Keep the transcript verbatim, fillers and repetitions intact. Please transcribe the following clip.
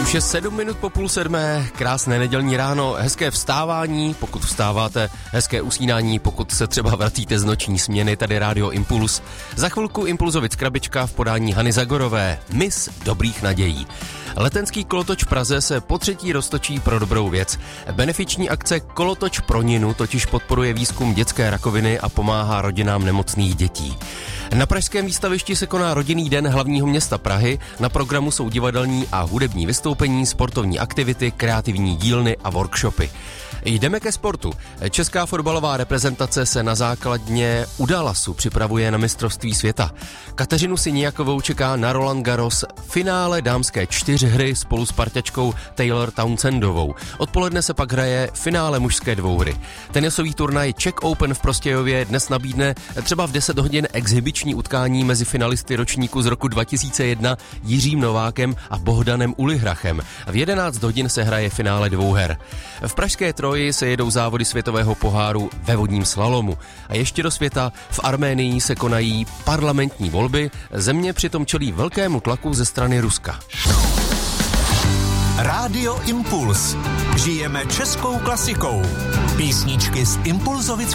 Už je sedm minut po půl sedmé, krásné nedělní ráno, hezké vstávání, pokud vstáváte, hezké usínání, pokud se třeba vracíte z noční směny, tady Rádio Impuls. Za chvilku Impulzovic krabička v podání Hany Zagorové, mis dobrých nadějí. Letenský kolotoč v Praze se po třetí roztočí pro dobrou věc. Benefiční akce Kolotoč pro Ninu totiž podporuje výzkum dětské rakoviny a pomáhá rodinám nemocných dětí. Na pražském výstavišti se koná rodinný den hlavního města Prahy, na programu jsou divadelní a hudební vystoupení, sportovní aktivity, kreativní dílny a workshopy. Jdeme ke sportu. Česká fotbalová reprezentace se na základně u Dallasu připravuje na mistrovství světa. Kateřinu Siniakovou čeká na Roland Garros finále dámské čtyřhry spolu s parťačkou Taylor Townsendovou. Odpoledne se pak hraje finále mužské dvouhry. Tenisový turnaj Czech Open v Prostějově dnes nabídne třeba v deset hodin exhibiční utkání mezi finalisty ročníku z roku dva tisíce jedna Jiřím Novákem a Bohdanem Ulihrachem. V jedenáct hodin se hraje finále dvouher. V pražské Troji se jedou závody světového poháru ve vodním slalomu. A ještě do světa v Arménii se konají parlamentní volby, země přitom čelí velkému tlaku ze strany Ruska. Rádio Impuls. Žijeme českou klasikou. Písničky z Impulzovic